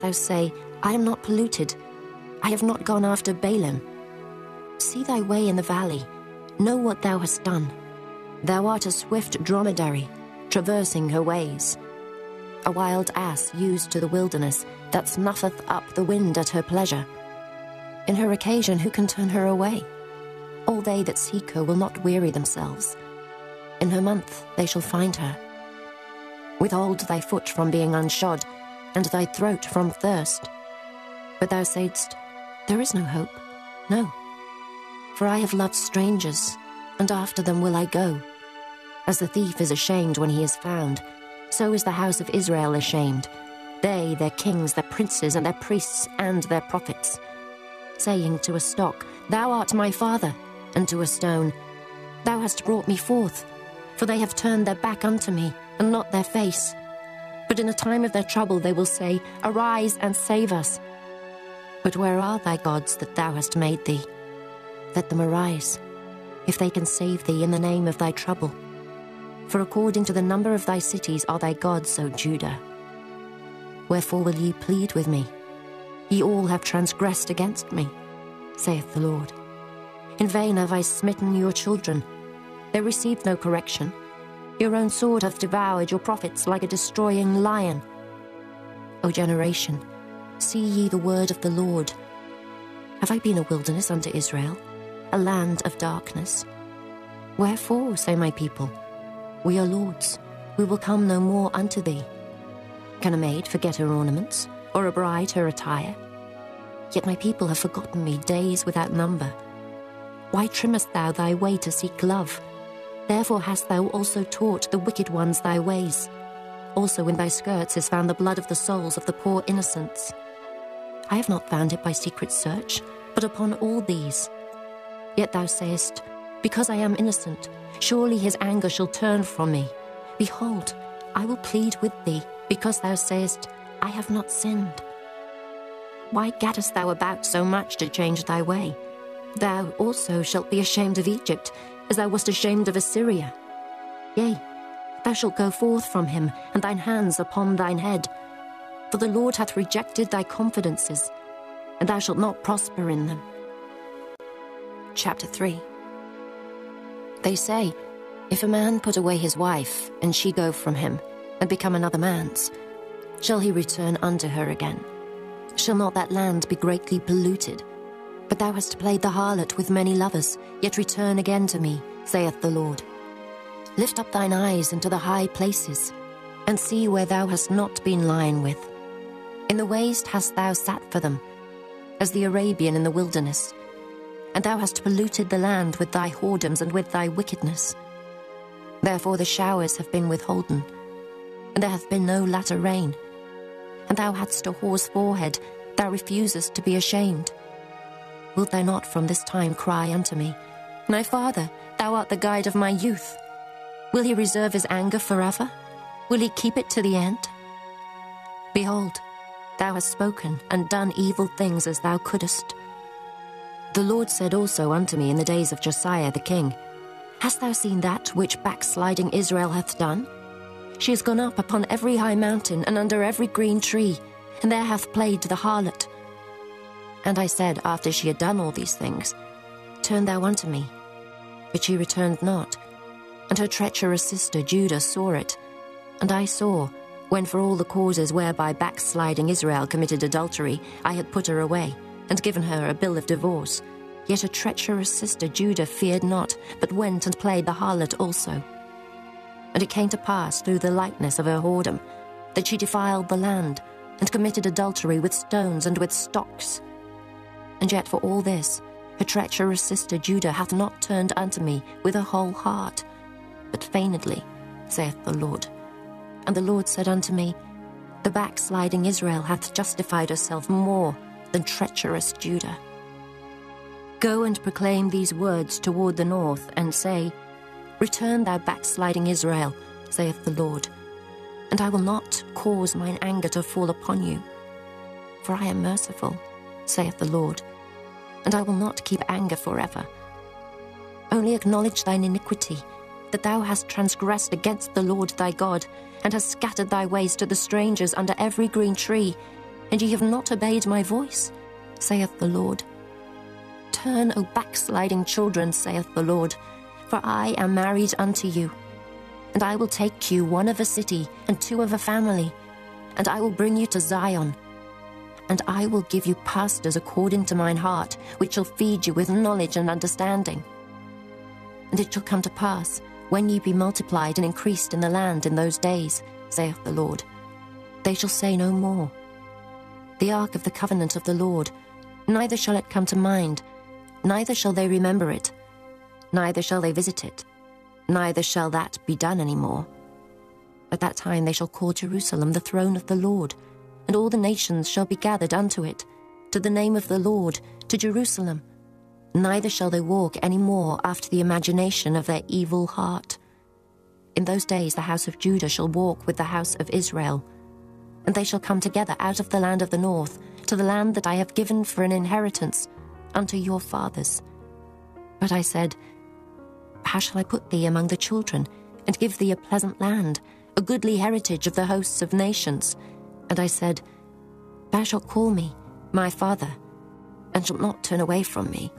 thou say, I am not polluted. I have not gone after Balaam. See thy way in the valley. Know what thou hast done. Thou art a swift dromedary, traversing her ways. A wild ass used to the wilderness, that snuffeth up the wind at her pleasure. In her occasion who can turn her away? All they that seek her will not weary themselves. In her month they shall find her. Withhold thy foot from being unshod, and thy throat from thirst. But thou saidst, there is no hope. No. For I have loved strangers, and after them will I go. As the thief is ashamed when he is found, so is the house of Israel ashamed, they, their kings, their princes, and their priests, and their prophets. Saying to a stock, Thou art my father, and to a stone, Thou hast brought me forth. For they have turned their back unto me, and not their face. But in a time of their trouble they will say, Arise and save us. But where are thy gods that thou hast made thee? Let them arise, if they can save thee in the name of thy trouble. For according to the number of thy cities are thy gods, O Judah. Wherefore will ye plead with me? Ye all have transgressed against me, saith the Lord. In vain have I smitten your children. They received no correction. Your own sword hath devoured your prophets like a destroying lion. O generation, see ye the word of the Lord. Have I been a wilderness unto Israel, a land of darkness? Wherefore, say my people, we are lords, we will come no more unto thee. Can a maid forget her ornaments, or a bride her attire? Yet my people have forgotten me days without number. Why trimmest thou thy way to seek love? Therefore hast thou also taught the wicked ones thy ways. Also in thy skirts is found the blood of the souls of the poor innocents. I have not found it by secret search, but upon all these. Yet thou sayest, Because I am innocent, surely his anger shall turn from me. Behold, I will plead with thee, because thou sayest, I have not sinned. Why gaddest thou about so much to change thy way? Thou also shalt be ashamed of Egypt, as thou wast ashamed of Assyria. Yea, thou shalt go forth from him, and thine hands upon thine head. For the Lord hath rejected thy confidences, and thou shalt not prosper in them. Chapter 3. They say, if a man put away his wife, and she go from him, and become another man's, shall he return unto her again? Shall not that land be greatly polluted? But thou hast played the harlot with many lovers, yet return again to me, saith the Lord. Lift up thine eyes into the high places, and see where thou hast not been lion with. In the waste hast thou sat for them, as the Arabian in the wilderness. And thou hast polluted the land with thy whoredoms and with thy wickedness. Therefore the showers have been withholden, and there hath been no latter rain. And thou hadst a whore's forehead, thou refusest to be ashamed. Wilt thou not from this time cry unto me, My father, thou art the guide of my youth? Will he reserve his anger forever? Will he keep it to the end? Behold, thou hast spoken and done evil things as thou couldest. The Lord said also unto me in the days of Josiah the king, Hast thou seen that which backsliding Israel hath done? She is gone up upon every high mountain and under every green tree, and there hath played the harlot. And I said, after she had done all these things, Turn thou unto me. But she returned not. And her treacherous sister Judah saw it. And I saw, when for all the causes whereby backsliding Israel committed adultery, I had put her away, and given her a bill of divorce. Yet her treacherous sister Judah feared not, but went and played the harlot also. And it came to pass through the likeness of her whoredom, that she defiled the land, and committed adultery with stones and with stocks. And yet for all this, her treacherous sister Judah hath not turned unto me with her whole heart, but feignedly, saith the Lord. And the Lord said unto me, The backsliding Israel hath justified herself more than treacherous Judah. Go and proclaim these words toward the north, and say, Return, thou backsliding Israel, saith the Lord, and I will not cause mine anger to fall upon you. For I am merciful, saith the Lord, and I will not keep anger forever. Only acknowledge thine iniquity, that thou hast transgressed against the Lord thy God, and hast scattered thy ways to the strangers under every green tree, and ye have not obeyed my voice, saith the Lord. Turn, O backsliding children, saith the Lord, for I am married unto you. And I will take you, one of a city, and two of a family, and I will bring you to Zion. And I will give you pastors according to mine heart, which shall feed you with knowledge and understanding. And it shall come to pass, when ye be multiplied and increased in the land in those days, saith the Lord, they shall say no more, the ark of the covenant of the Lord, neither shall it come to mind, neither shall they remember it, neither shall they visit it, neither shall that be done any more. At that time they shall call Jerusalem the throne of the Lord, and all the nations shall be gathered unto it, to the name of the Lord, to Jerusalem. Neither shall they walk any more after the imagination of their evil heart. In those days the house of Judah shall walk with the house of Israel, and they shall come together out of the land of the north, to the land that I have given for an inheritance unto your fathers. But I said, how shall I put thee among the children, and give thee a pleasant land, a goodly heritage of the hosts of nations? And I said, thou shalt call me my father, and shalt not turn away from me.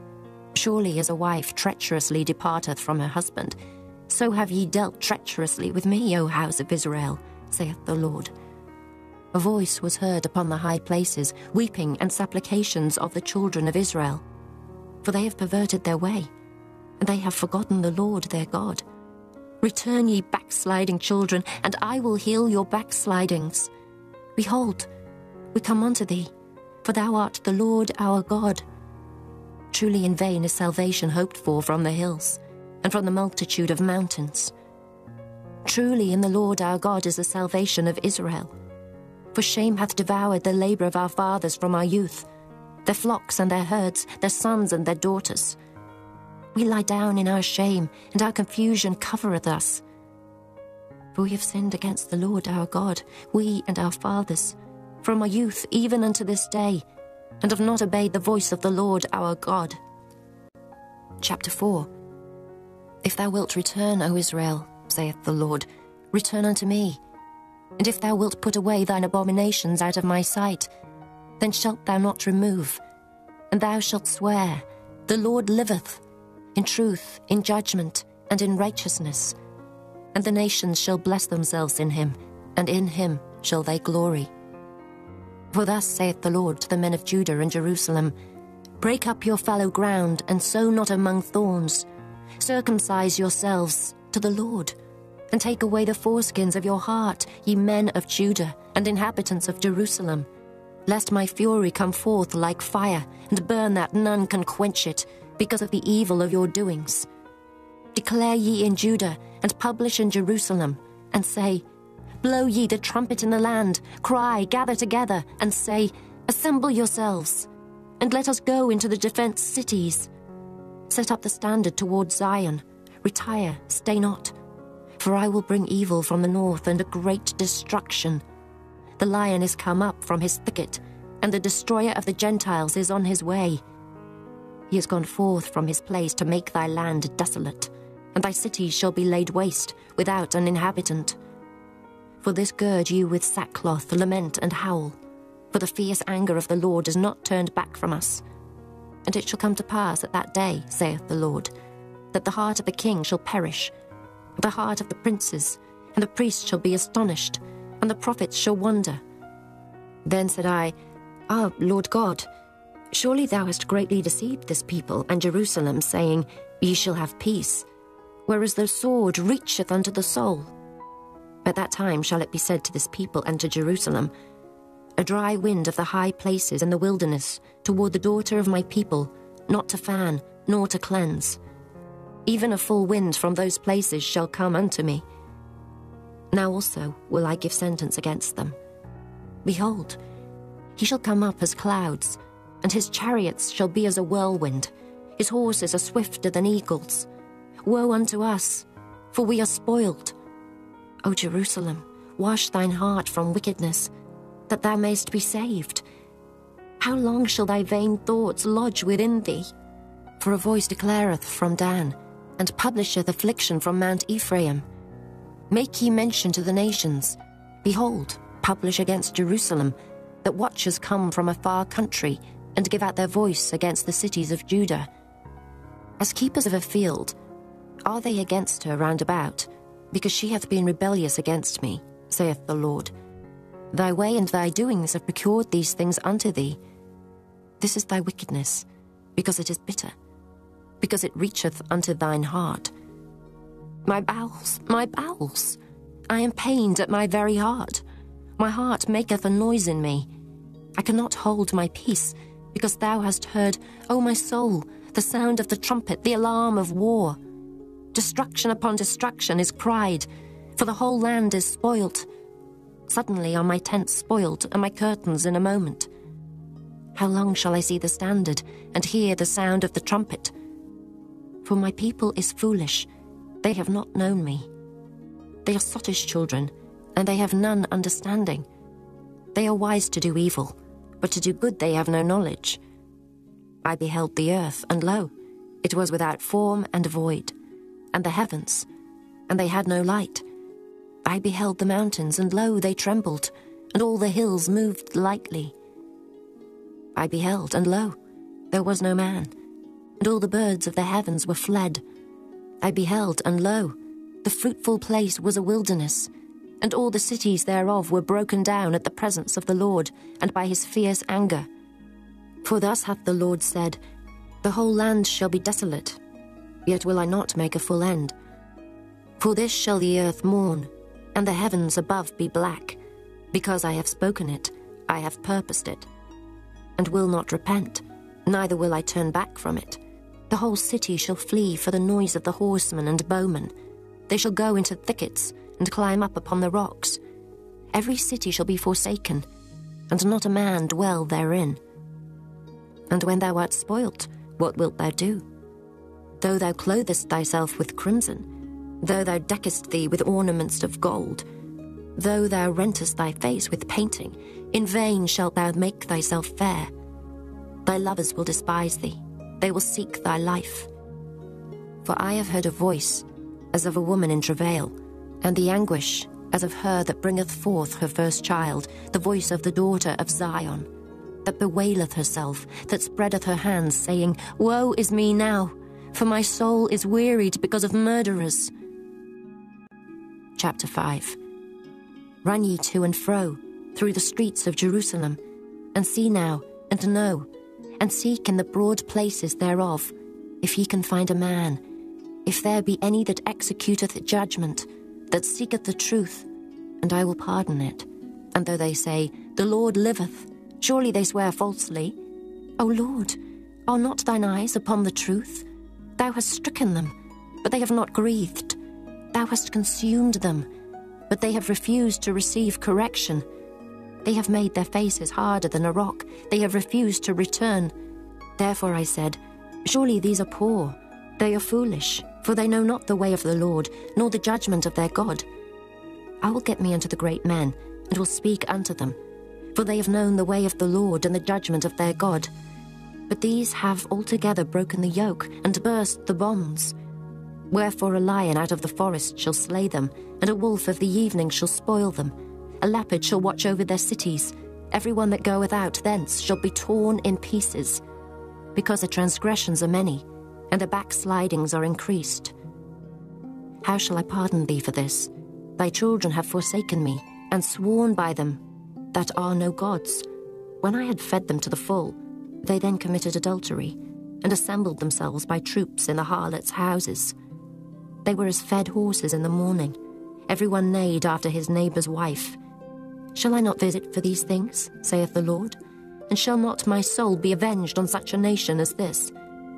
Surely as a wife treacherously departeth from her husband, so have ye dealt treacherously with me, O house of Israel, saith the Lord. A voice was heard upon the high places, weeping and supplications of the children of Israel. For they have perverted their way, and they have forgotten the Lord their God. Return, ye backsliding children, and I will heal your backslidings. Behold, we come unto thee, for thou art the Lord our God. Truly in vain is salvation hoped for from the hills, and from the multitude of mountains. Truly in the Lord our God is the salvation of Israel. For shame hath devoured the labour of our fathers from our youth, their flocks and their herds, their sons and their daughters. We lie down in our shame, and our confusion covereth us. For we have sinned against the Lord our God, we and our fathers, from our youth even unto this day, and have not obeyed the voice of the Lord our God. Chapter 4. If thou wilt return, O Israel, saith the Lord, return unto me. And if thou wilt put away thine abominations out of my sight, then shalt thou not remove. And thou shalt swear, the Lord liveth, in truth, in judgment, and in righteousness. And the nations shall bless themselves in him, and in him shall they glory. For thus saith the Lord to the men of Judah and Jerusalem, break up your fallow ground, and sow not among thorns. Circumcise yourselves to the Lord, and take away the foreskins of your heart, ye men of Judah and inhabitants of Jerusalem, lest my fury come forth like fire, and burn that none can quench it, because of the evil of your doings. Declare ye in Judah, and publish in Jerusalem, and say, blow ye the trumpet in the land, cry, gather together, and say, assemble yourselves, and let us go into the defence cities. Set up the standard toward Zion, retire, stay not. For I will bring evil from the north, and a great destruction. The lion is come up from his thicket, and the destroyer of the Gentiles is on his way. He is gone forth from his place to make thy land desolate, and thy cities shall be laid waste, without an inhabitant. For this gird you with sackcloth, lament and howl, for the fierce anger of the Lord is not turned back from us. And it shall come to pass at that day, saith the Lord, that the heart of the king shall perish, and the heart of the princes, and the priests shall be astonished, and the prophets shall wonder. Then said I, Ah, Lord God, surely thou hast greatly deceived this people and Jerusalem, saying, Ye shall have peace, whereas the sword reacheth unto the soul. At that time shall it be said to this people and to Jerusalem, A dry wind of the high places in the wilderness toward the daughter of my people, not to fan, nor to cleanse. Even a full wind from those places shall come unto me. Now also will I give sentence against them. Behold, he shall come up as clouds, and his chariots shall be as a whirlwind. His horses are swifter than eagles. Woe unto us, for we are spoiled. O Jerusalem, wash thine heart from wickedness, that thou mayst be saved. How long shall thy vain thoughts lodge within thee? For a voice declareth from Dan, and publisheth affliction from Mount Ephraim. Make ye mention to the nations. Behold, publish against Jerusalem, that watchers come from a far country and give out their voice against the cities of Judah. As keepers of a field, are they against her round about, because she hath been rebellious against me, saith the Lord. Thy way and thy doings have procured these things unto thee. This is thy wickedness, because it is bitter, because it reacheth unto thine heart. My bowels, I am pained at my very heart. My heart maketh a noise in me. I cannot hold my peace, because thou hast heard, O my soul, the sound of the trumpet, the alarm of war. Destruction upon destruction is cried, for the whole land is spoilt. Suddenly are my tents spoiled, and my curtains in a moment. How long shall I see the standard, and hear the sound of the trumpet? For my people is foolish, they have not known me. They are sottish children, and they have none understanding. They are wise to do evil, but to do good they have no knowledge. I beheld the earth, and lo, it was without form and void, and the heavens, and they had no light. I beheld the mountains, and lo, they trembled, and all the hills moved lightly. I beheld, and lo, there was no man, and all the birds of the heavens were fled. I beheld, and lo, the fruitful place was a wilderness, and all the cities thereof were broken down at the presence of the Lord, and by his fierce anger. For thus hath the Lord said, The whole land shall be desolate, yet will I not make a full end. For this shall the earth mourn, and the heavens above be black, because I have spoken it, I have purposed it, and will not repent, neither will I turn back from it. The whole city shall flee for the noise of the horsemen and bowmen. They shall go into thickets, and climb up upon the rocks. Every city shall be forsaken, and not a man dwell therein. And when thou art spoilt, what wilt thou do? Though thou clothest thyself with crimson, though thou deckest thee with ornaments of gold, though thou rentest thy face with painting, in vain shalt thou make thyself fair. Thy lovers will despise thee, they will seek thy life. For I have heard a voice, as of a woman in travail, and the anguish, as of her that bringeth forth her first child, the voice of the daughter of Zion, that bewaileth herself, that spreadeth her hands, saying, Woe is me now, for my soul is wearied because of murderers. Chapter 5. Run ye to and fro through the streets of Jerusalem, and see now, and know, and seek in the broad places thereof, if ye can find a man, if there be any that executeth judgment, that seeketh the truth, and I will pardon it. And though they say, The Lord liveth, surely they swear falsely. O Lord, are not thine eyes upon the truth? Thou hast stricken them, but they have not grieved. Thou hast consumed them, but they have refused to receive correction. They have made their faces harder than a rock. They have refused to return. Therefore I said, Surely these are poor. They are foolish, for they know not the way of the Lord, nor the judgment of their God. I will get me unto the great men, and will speak unto them, for they have known the way of the Lord and the judgment of their God. But these have altogether broken the yoke, and burst the bonds. Wherefore a lion out of the forest shall slay them, and a wolf of the evening shall spoil them. A leopard shall watch over their cities. Every one that goeth out thence shall be torn in pieces, because the transgressions are many, and the backslidings are increased. How shall I pardon thee for this? Thy children have forsaken me, and sworn by them that are no gods. When I had fed them to the full, they then committed adultery, and assembled themselves by troops in the harlots' houses. They were as fed horses in the morning. Every one neighed after his neighbour's wife. Shall I not visit for these things, saith the Lord? And shall not my soul be avenged on such a nation as this?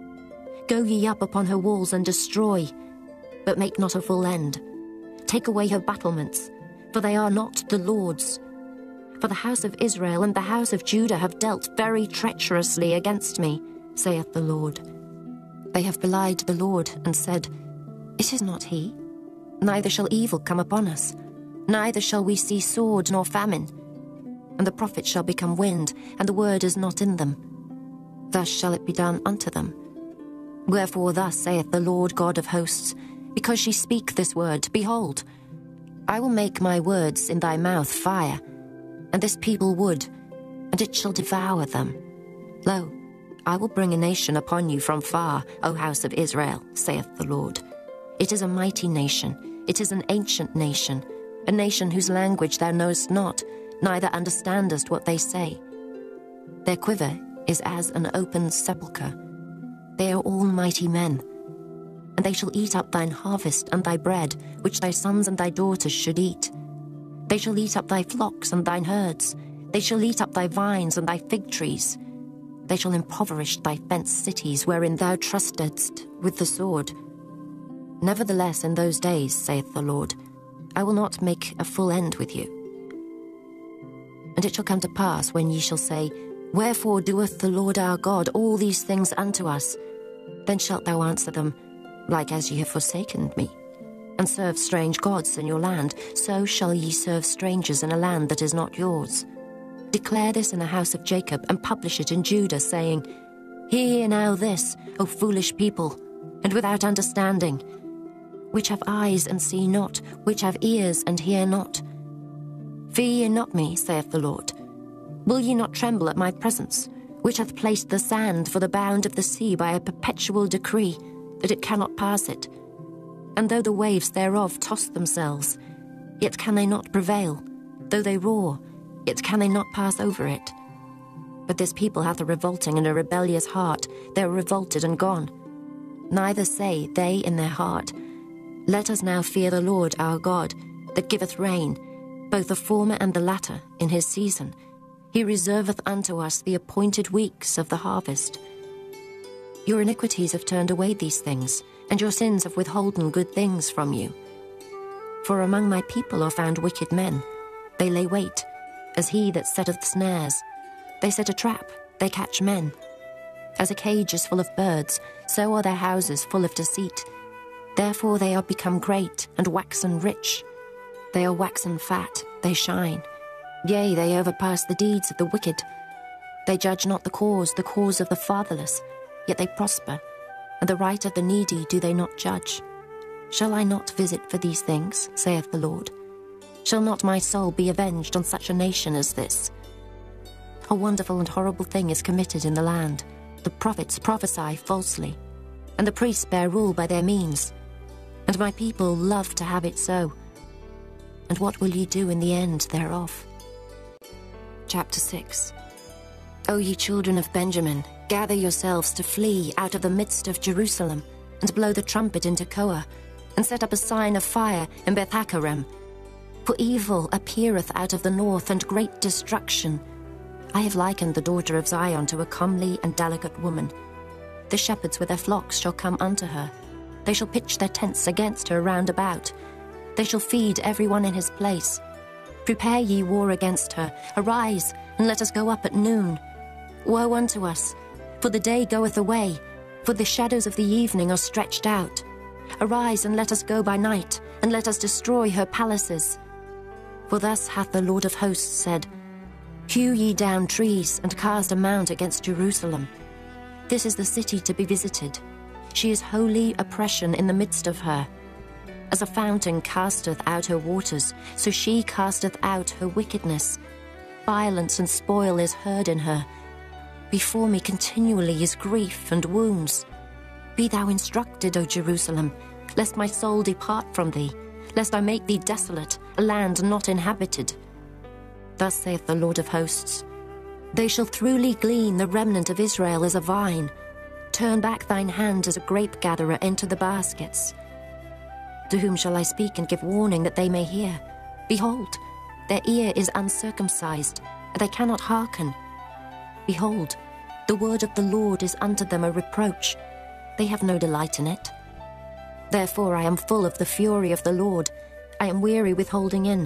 Go ye up upon her walls and destroy, but make not a full end. Take away her battlements, for they are not the Lord's. For the house of Israel and the house of Judah have dealt very treacherously against me, saith the Lord. They have belied the Lord, and said, It is not he. Neither shall evil come upon us, neither shall we see sword nor famine. And the prophets shall become wind, and the word is not in them. Thus shall it be done unto them. Wherefore thus saith the Lord God of hosts, because ye speak this word, behold, I will make my words in thy mouth fire, and this people wood, and it shall devour them. Lo, I will bring a nation upon you from far, O house of Israel, saith the Lord. It is a mighty nation, it is an ancient nation, a nation whose language thou knowest not, neither understandest what they say. Their quiver is as an open sepulchre. They are all mighty men. And they shall eat up thine harvest and thy bread, which thy sons and thy daughters should eat. They shall eat up thy flocks and thine herds. They shall eat up thy vines and thy fig trees. They shall impoverish thy fenced cities, wherein thou trustedst with the sword. Nevertheless, in those days, saith the Lord, I will not make a full end with you. And it shall come to pass, when ye shall say, Wherefore doeth the Lord our God all these things unto us? Then shalt thou answer them, Like as ye have forsaken me, and served strange gods in your land, so shall ye serve strangers in a land that is not yours. Declare this in the house of Jacob, and publish it in Judah, saying, Hear now this, O foolish people, and without understanding, which have eyes and see not, which have ears and hear not. Fear ye not me, saith the Lord. Will ye not tremble at my presence, which hath placed the sand for the bound of the sea by a perpetual decree, that it cannot pass it? And though the waves thereof toss themselves, yet can they not prevail. Though they roar, yet can they not pass over it. But this people hath a revolting and a rebellious heart. They are revolted and gone. Neither say they in their heart, Let us now fear the Lord our God, that giveth rain, both the former and the latter, in his season. He reserveth unto us the appointed weeks of the harvest. Your iniquities have turned away these things, and your sins have withholden good things from you. For among my people are found wicked men. They lay wait, as he that setteth snares. They set a trap, they catch men. As a cage is full of birds, so are their houses full of deceit. Therefore they are become great, and waxen rich. They are waxen fat, they shine. Yea, they overpass the deeds of the wicked. They judge not the cause of the fatherless, yet they prosper, and the right of the needy do they not judge. Shall I not visit for these things, saith the Lord? Shall not my soul be avenged on such a nation as this? A wonderful and horrible thing is committed in the land. The prophets prophesy falsely, and the priests bear rule by their means. And my people love to have it so. And what will ye do in the end thereof? Chapter 6. O ye children of Benjamin, gather yourselves to flee out of the midst of Jerusalem, and blow the trumpet in Tekoa, and set up a sign of fire in Beth-haccherem. For evil appeareth out of the north, and great destruction. I have likened the daughter of Zion to a comely and delicate woman. The shepherds with their flocks shall come unto her. They shall pitch their tents against her round about. They shall feed every one in his place. Prepare ye war against her. Arise, and let us go up at noon. Woe unto us, for the day goeth away, for the shadows of the evening are stretched out. Arise, and let us go by night, and let us destroy her palaces. For thus hath the Lord of hosts said, Hew ye down trees, and cast a mount against Jerusalem. This is the city to be visited. She is holy oppression in the midst of her. As a fountain casteth out her waters, so she casteth out her wickedness. Violence and spoil is heard in her. Before me continually is grief and wounds. Be thou instructed, O Jerusalem, lest my soul depart from thee, lest I make thee desolate, a land not inhabited. Thus saith the Lord of hosts, They shall throughly glean the remnant of Israel as a vine. Turn back thine hand as a grape-gatherer into the baskets. To whom shall I speak and give warning that they may hear? Behold, their ear is uncircumcised, and they cannot hearken. Behold, the word of the Lord is unto them a reproach. They have no delight in it. Therefore I am full of the fury of the Lord. I am weary with holding in.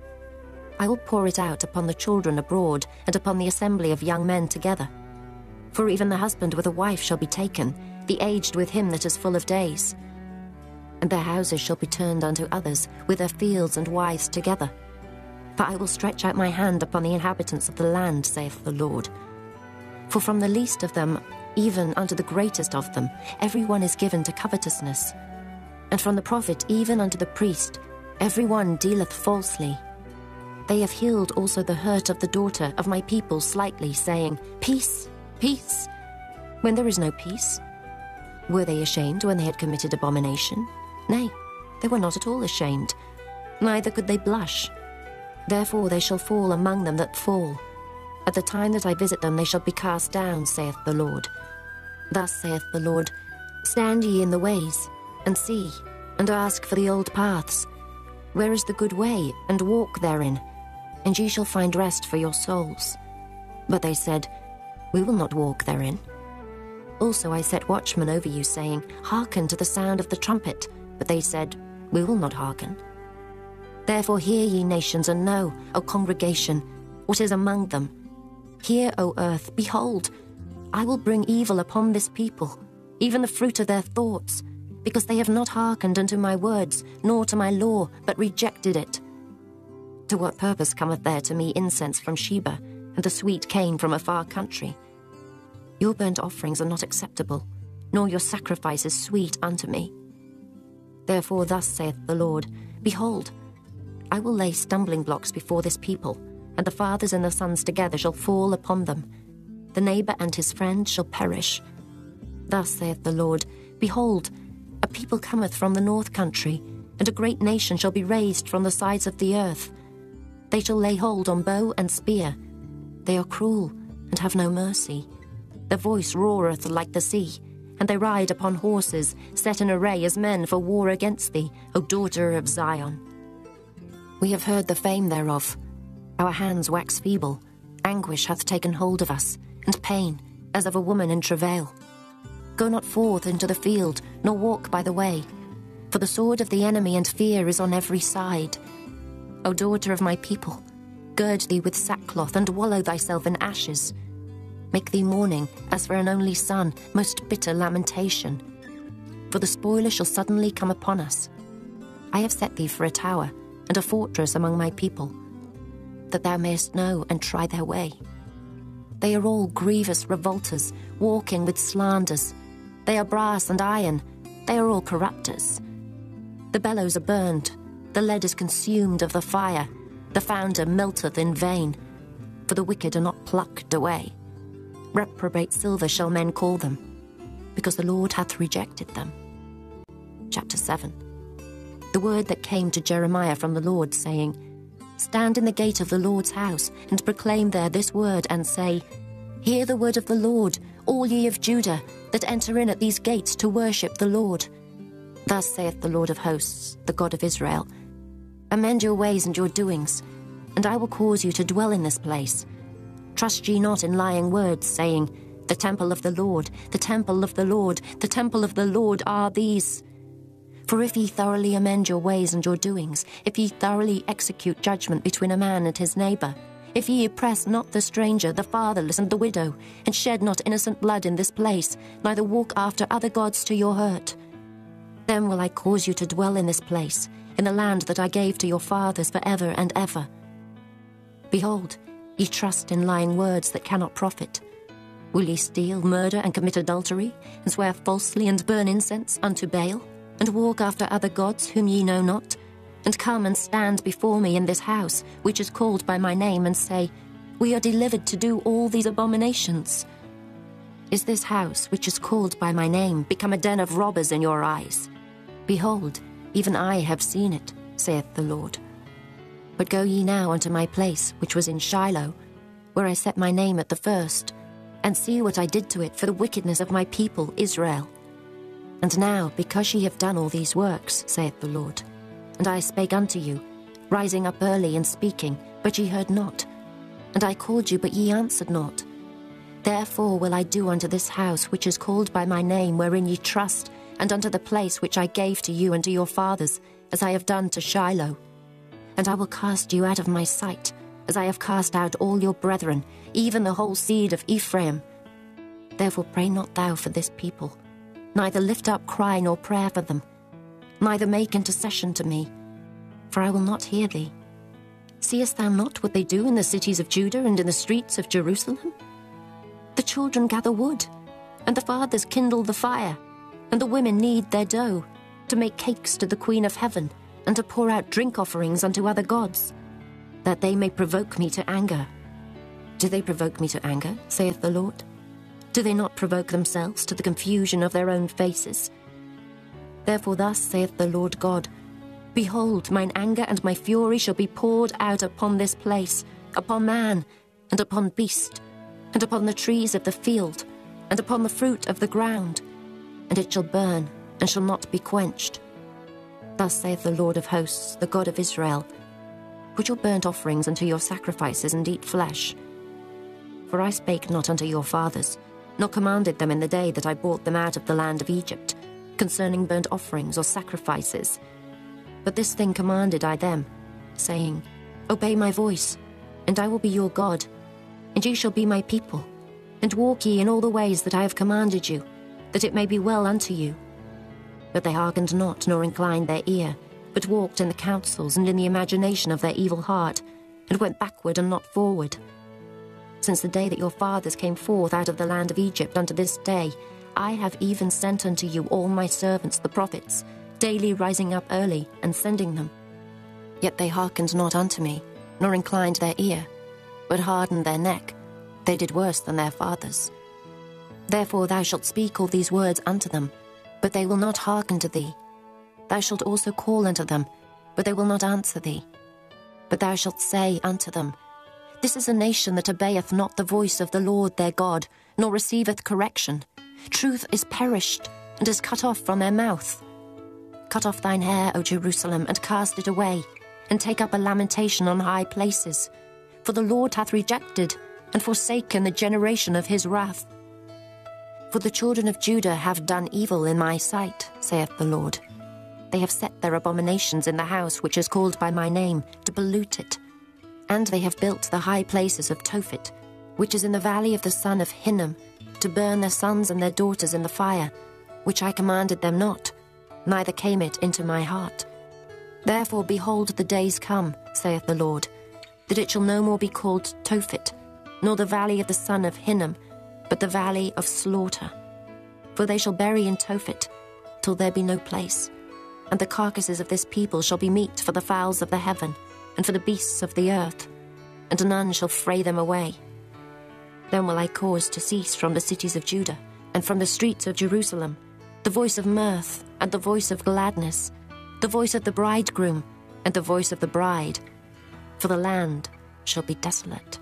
I will pour it out upon the children abroad, and upon the assembly of young men together. For even the husband with a wife shall be taken, the aged with him that is full of days. And their houses shall be turned unto others, with their fields and wives together. For I will stretch out my hand upon the inhabitants of the land, saith the Lord. For from the least of them, even unto the greatest of them, every one is given to covetousness. And from the prophet even unto the priest, every one dealeth falsely. They have healed also the hurt of the daughter of my people slightly, saying, Peace, peace, when there is no peace. Were they ashamed when they had committed abomination? Nay, they were not at all ashamed, neither could they blush. Therefore they shall fall among them that fall. At the time that I visit them they shall be cast down, saith the Lord. Thus saith the Lord, Stand ye in the ways, and see, and ask for the old paths. Where is the good way, and walk therein, and ye shall find rest for your souls. But they said, We will not walk therein. Also I set watchmen over you, saying, Hearken to the sound of the trumpet. But they said, We will not hearken. Therefore hear, ye nations, and know, O congregation, what is among them. Hear, O earth, behold, I will bring evil upon this people, even the fruit of their thoughts, because they have not hearkened unto my words, nor to my law, but rejected it. To what purpose cometh there to me incense from Sheba, and the sweet cane from a far country? Your burnt offerings are not acceptable, nor your sacrifices sweet unto me. Therefore thus saith the Lord, Behold, I will lay stumbling blocks before this people, and the fathers and the sons together shall fall upon them. The neighbor and his friend shall perish. Thus saith the Lord, Behold, a people cometh from the north country, and a great nation shall be raised from the sides of the earth. They shall lay hold on bow and spear. They are cruel, and have no mercy. Their voice roareth like the sea, and they ride upon horses, set in array as men for war against thee, O daughter of Zion. We have heard the fame thereof. Our hands wax feeble. Anguish hath taken hold of us, and pain, as of a woman in travail. Go not forth into the field, nor walk by the way, for the sword of the enemy and fear is on every side. O daughter of my people, gird thee with sackcloth, and wallow thyself in ashes. Make thee mourning, as for an only son, most bitter lamentation. For the spoiler shall suddenly come upon us. I have set thee for a tower, and a fortress among my people, that thou mayest know and try their way. They are all grievous revolters, walking with slanders. They are brass and iron, they are all corrupters. The bellows are burned, the lead is consumed of the fire, the founder melteth in vain, for the wicked are not plucked away. Reprobate silver shall men call them, because the Lord hath rejected them. Chapter 7. The word that came to Jeremiah from the Lord, saying, Stand in the gate of the Lord's house, and proclaim there this word, and say, Hear the word of the Lord, all ye of Judah, that enter in at these gates to worship the Lord. Thus saith the Lord of hosts, the God of Israel, Amend your ways and your doings, and I will cause you to dwell in this place. Trust ye not in lying words, saying, The temple of the Lord, the temple of the Lord, the temple of the Lord are these. For if ye thoroughly amend your ways and your doings, if ye thoroughly execute judgment between a man and his neighbour, if ye oppress not the stranger, the fatherless, and the widow, and shed not innocent blood in this place, neither walk after other gods to your hurt, then will I cause you to dwell in this place, in the land that I gave to your fathers for ever and ever. Behold, ye trust in lying words that cannot profit. Will ye steal, murder, and commit adultery, and swear falsely, and burn incense unto Baal, and walk after other gods whom ye know not, and come and stand before me in this house, which is called by my name, and say, We are delivered to do all these abominations? Is this house, which is called by my name, become a den of robbers in your eyes? Behold, even I have seen it, saith the Lord. But go ye now unto my place, which was in Shiloh, where I set my name at the first, and see what I did to it for the wickedness of my people Israel. And now, because ye have done all these works, saith the Lord, and I spake unto you, rising up early and speaking, but ye heard not, and I called you, but ye answered not. Therefore will I do unto this house which is called by my name, wherein ye trust, and unto the place which I gave to you and to your fathers, as I have done to Shiloh. And I will cast you out of my sight, as I have cast out all your brethren, even the whole seed of Ephraim. Therefore pray not thou for this people, neither lift up cry nor prayer for them, neither make intercession to me, for I will not hear thee. Seest thou not what they do in the cities of Judah and in the streets of Jerusalem? The children gather wood, and the fathers kindle the fire, and the women knead their dough, to make cakes to the Queen of Heaven, and to pour out drink offerings unto other gods. that they may provoke me to anger. Do they provoke me to anger, saith the Lord? Do they not provoke themselves to the confusion of their own faces? Therefore thus saith the Lord God, Behold, mine anger and my fury shall be poured out upon this place, upon man, and upon beast, and upon the trees of the field, and upon the fruit of the ground, and it shall burn, and shall not be quenched. Thus saith the Lord of hosts, the God of Israel, Put your burnt offerings unto your sacrifices, and eat flesh. For I spake not unto your fathers, nor commanded them in the day that I brought them out of the land of Egypt, concerning burnt offerings or sacrifices. But this thing commanded I them, saying, Obey my voice, and I will be your God, and ye shall be my people, and walk ye in all the ways that I have commanded you, that it may be well unto you. But they hearkened not, nor inclined their ear, but walked in the counsels and in the imagination of their evil heart, and went backward and not forward. Since the day that your fathers came forth out of the land of Egypt unto this day, I have even sent unto you all my servants the prophets, daily rising up early, and sending them. Yet they hearkened not unto me, nor inclined their ear, but hardened their neck. They did worse than their fathers. Therefore thou shalt speak all these words unto them, but they will not hearken to thee. Thou shalt also call unto them, but they will not answer thee. But thou shalt say unto them, This is a nation that obeyeth not the voice of the Lord their God, nor receiveth correction. Truth is perished, and is cut off from their mouth. Cut off thine hair, O Jerusalem, and cast it away, and take up a lamentation on high places. For the Lord hath rejected and forsaken the generation of his wrath. For the children of Judah have done evil in my sight, saith the Lord. They have set their abominations in the house which is called by my name, to pollute it. And they have built the high places of Tophet, which is in the valley of the son of Hinnom, to burn their sons and their daughters in the fire, which I commanded them not, neither came it into my heart. Therefore, behold, the days come, saith the Lord, that it shall no more be called Tophet, nor the valley of the son of Hinnom, but the valley of slaughter. For they shall bury in Tophet, till there be no place. And the carcasses of this people shall be meat for the fowls of the heaven, and for the beasts of the earth, and none shall fray them away. Then will I cause to cease from the cities of Judah, and from the streets of Jerusalem, the voice of mirth, and the voice of gladness, the voice of the bridegroom, and the voice of the bride, for the land shall be desolate.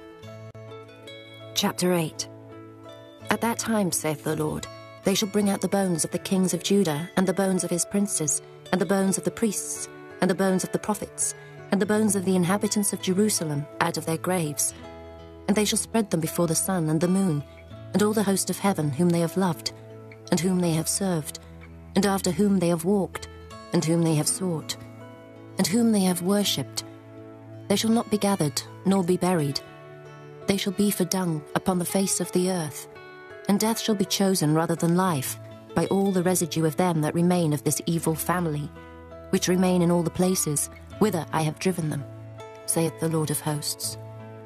Chapter 8. At that time, saith the Lord, they shall bring out the bones of the kings of Judah, and the bones of his princes, and the bones of the priests, and the bones of the prophets, and the bones of the inhabitants of Jerusalem out of their graves. And they shall spread them before the sun and the moon, and all the host of heaven whom they have loved, and whom they have served, and after whom they have walked, and whom they have sought, and whom they have worshipped. They shall not be gathered, nor be buried. They shall be for dung upon the face of the earth, and death shall be chosen rather than life, by all the residue of them that remain of this evil family, which remain in all the places whither I have driven them, saith the Lord of hosts.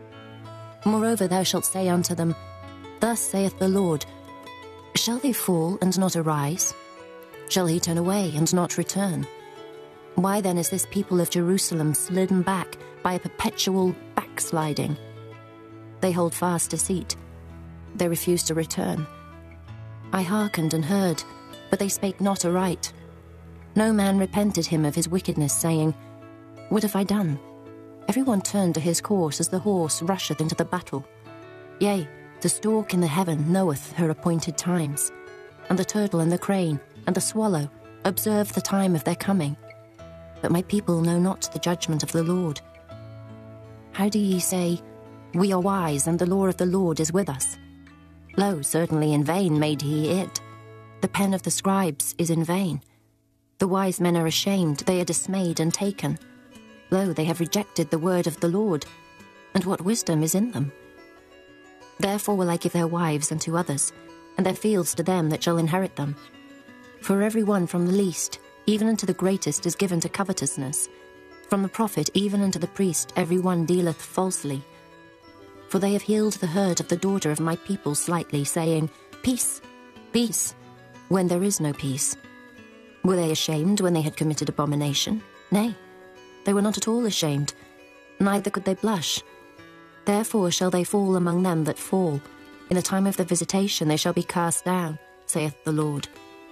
Moreover thou shalt say unto them, Thus saith the Lord, Shall they fall and not arise? Shall he turn away and not return? Why then is this people of Jerusalem slidden back by a perpetual backsliding? They hold fast deceit. They refuse to return. I hearkened and heard, but they spake not aright. No man repented him of his wickedness, saying, What have I done? Every one turned to his course as the horse rusheth into the battle. Yea, the stork in the heaven knoweth her appointed times, and the turtle and the crane and the swallow observe the time of their coming. But my people know not the judgment of the Lord. How do ye say, We are wise, and the law of the Lord is with us? Lo, certainly in vain made he it. The pen of the scribes is in vain. The wise men are ashamed, they are dismayed and taken. Lo, they have rejected the word of the Lord, and what wisdom is in them? Therefore will I give their wives unto others, and their fields to them that shall inherit them. For every one from the least, even unto the greatest, is given to covetousness. From the prophet even unto the priest every one dealeth falsely. For they have healed the hurt of the daughter of my people slightly, saying, Peace, peace, when there is no peace. Were they ashamed when they had committed abomination? Nay, they were not at all ashamed. neither could they blush. Therefore shall they fall among them that fall. In the time of the visitation they shall be cast down, saith the Lord.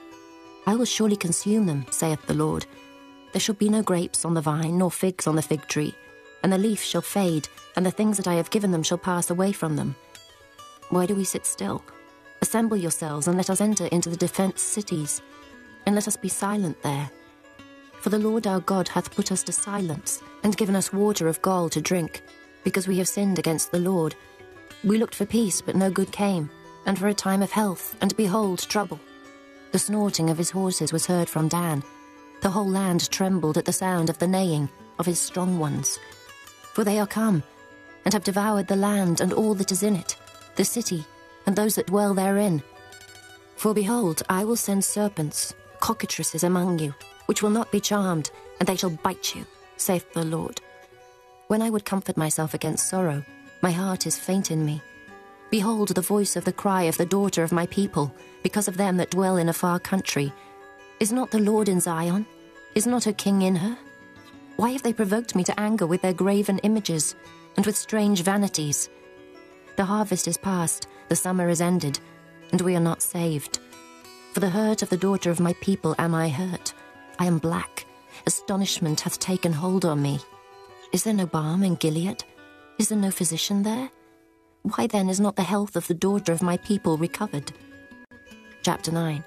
I will surely consume them, saith the Lord. There shall be no grapes on the vine, nor figs on the fig tree, and the leaf shall fade, and the things that I have given them shall pass away from them. Why do we sit still? Assemble yourselves, and let us enter into the defenced cities, and let us be silent there. For the Lord our God hath put us to silence, and given us water of gall to drink, because we have sinned against the Lord. We looked for peace, but no good came, and for a time of health, and behold, trouble. The snorting of his horses was heard from Dan. The whole land trembled at the sound of the neighing of his strong ones. For they are come, and have devoured the land and all that is in it, the city, and those that dwell therein. For behold, I will send serpents, cockatrices among you, which will not be charmed, and they shall bite you, saith the Lord. When I would comfort myself against sorrow, my heart is faint in me. Behold the voice of the cry of the daughter of my people, because of them that dwell in a far country. Is not the Lord in Zion? Is not her king in her? Why have they provoked me to anger with their graven images, and with strange vanities? The harvest is past, the summer is ended, and we are not saved. For the hurt of the daughter of my people am I hurt. I am black. Astonishment hath taken hold on me. Is there no balm in Gilead? Is there no physician there? Why then is not the health of the daughter of my people recovered? Chapter 9.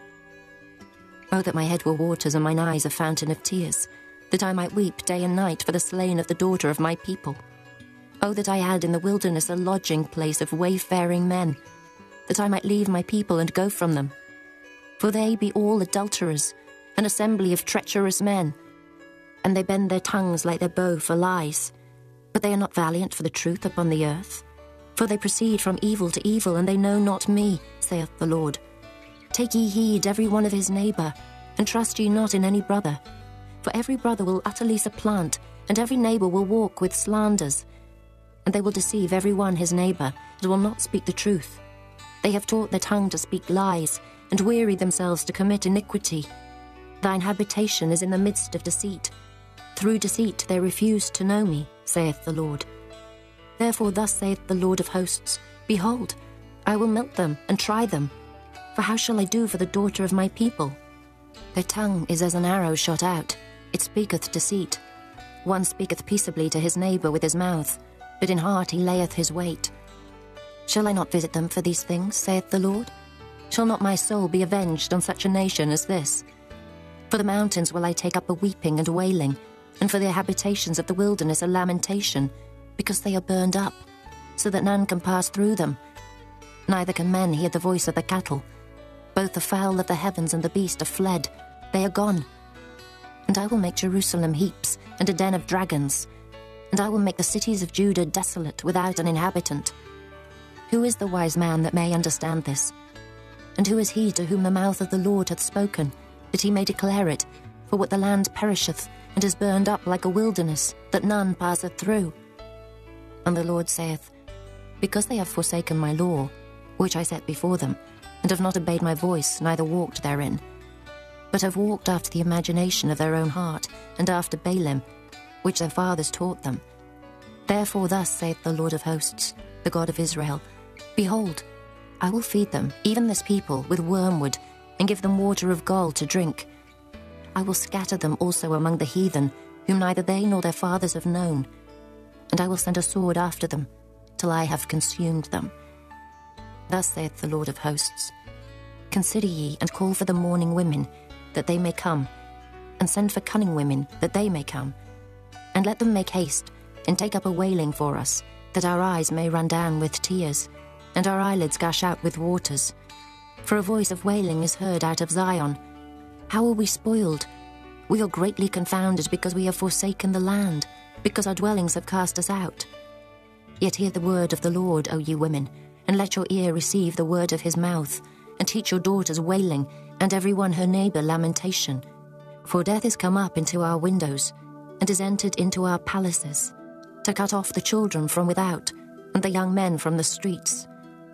Oh, that my head were waters and mine eyes a fountain of tears, that I might weep day and night for the slain of the daughter of my people. Oh, that I had in the wilderness a lodging place of wayfaring men, that I might leave my people and go from them. For they be all adulterers, an assembly of treacherous men, and they bend their tongues like their bow for lies. But they are not valiant for the truth upon the earth. For they proceed from evil to evil, and they know not me, saith the Lord. Take ye heed every one of his neighbour, and trust ye not in any brother. For every brother will utterly supplant, and every neighbour will walk with slanders. And they will deceive every one his neighbour, and will not speak the truth. They have taught their tongue to speak lies, and weary themselves to commit iniquity. Thine habitation is in the midst of deceit. Through deceit they refuse to know me, saith the Lord. Therefore thus saith the Lord of hosts, Behold, I will melt them and try them. For how shall I do for the daughter of my people? Their tongue is as an arrow shot out, it speaketh deceit. One speaketh peaceably to his neighbour with his mouth, but in heart he layeth his weight. Shall I not visit them for these things, saith the Lord? Shall not my soul be avenged on such a nation as this? For the mountains will I take up a weeping and wailing, and for the habitations of the wilderness a lamentation, because they are burned up, so that none can pass through them. Neither can men hear the voice of the cattle. Both the fowl of the heavens and the beast are fled, they are gone. And I will make Jerusalem heaps, and a den of dragons, and I will make the cities of Judah desolate, without an inhabitant. Who is the wise man that may understand this? And who is he to whom the mouth of the Lord hath spoken, that he may declare it? For what the land perisheth, and is burned up like a wilderness, that none passeth through. And the Lord saith, Because they have forsaken my law, which I set before them, and have not obeyed my voice, neither walked therein, but have walked after the imagination of their own heart, and after Baalim, which their fathers taught them. Therefore thus saith the Lord of hosts, the God of Israel, Behold, I will feed them, even this people, with wormwood, and give them water of gall to drink. I will scatter them also among the heathen, whom neither they nor their fathers have known, and I will send a sword after them, till I have consumed them. Thus saith the Lord of hosts, Consider ye, and call for the mourning women, that they may come, and send for cunning women, that they may come. And let them make haste, and take up a wailing for us, that our eyes may run down with tears, and our eyelids gush out with waters. For a voice of wailing is heard out of Zion. How are we spoiled? We are greatly confounded, because we have forsaken the land, because our dwellings have cast us out. Yet hear the word of the Lord, O ye women, and let your ear receive the word of his mouth, and teach your daughters wailing, and every one her neighbour lamentation. For death is come up into our windows, and is entered into our palaces, to cut off the children from without, and the young men from the streets.